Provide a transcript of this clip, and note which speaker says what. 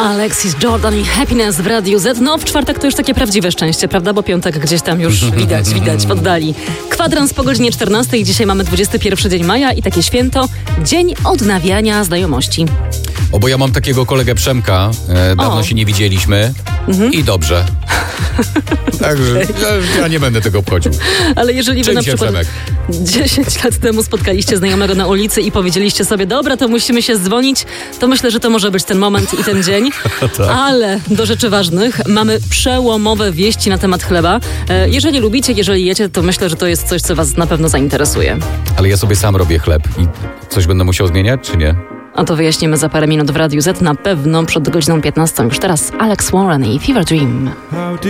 Speaker 1: Alexis Jordan i Happiness w Radiu Z. No, w czwartek to już takie prawdziwe szczęście, prawda? Bo piątek gdzieś tam już widać w oddali. Kwadrans po godzinie 14. Dzisiaj mamy 21 dzień maja i takie święto, dzień odnawiania znajomości.
Speaker 2: O, bo ja mam takiego kolegę Przemka, dawno się nie widzieliśmy i dobrze. Także ja nie będę tego obchodził.
Speaker 1: Ale jeżeli wy na przykład
Speaker 2: Przemek?
Speaker 1: 10 lat temu spotkaliście znajomego na ulicy i powiedzieliście sobie, dobra, to musimy się dzwonić, to myślę, że to może być ten moment i ten dzień.
Speaker 2: Tak.
Speaker 1: Ale do rzeczy ważnych mamy przełomowe wieści na temat chleba. Jeżeli lubicie, jeżeli jecie, to myślę, że to jest coś, co was na pewno zainteresuje.
Speaker 2: Ale ja sobie sam robię chleb i coś będę musiał zmieniać, czy nie?
Speaker 1: A to wyjaśnimy za parę minut w Radiu Z, na pewno przed godziną 15. Już teraz Alex Warren i Fever Dream.